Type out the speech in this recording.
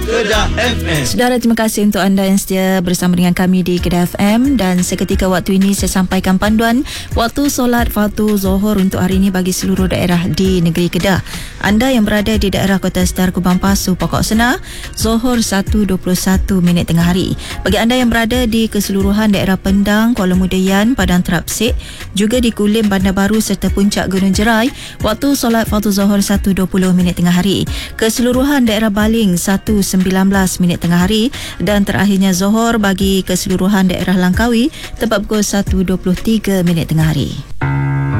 Kedah FM. Saudara, terima kasih untuk anda yang setia bersama dengan kami di Kedah FM. Dan seketika waktu ini saya sampaikan panduan waktu solat fardu Zohor untuk hari ini bagi seluruh daerah di negeri Kedah. Anda yang berada di daerah Kota Sedar, Kubang Pasu, Pokok Senar, Zohor 1.21 minit tengah hari. Bagi anda yang berada di keseluruhan daerah Pendang, Kuala Mudayan, Padang Terapsik, juga di Kulim, Bandar Baru serta Puncak Gunung Jerai, waktu solat fardu Zohor 1.20 minit tengah hari. Keseluruhan daerah Baling 1.19 minit tengah hari, dan terakhirnya Zohor bagi keseluruhan daerah Langkawi tepat pukul 1.23 minit tengah hari.